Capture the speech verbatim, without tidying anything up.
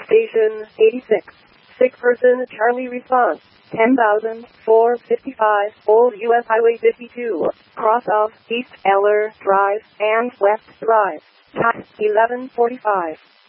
Station eighty-six. Sick person Charlie response. ten thousand four hundred fifty-five Old U S Highway fifty-two. Cross of East Eller Drive and West Drive. Time eleven forty-five.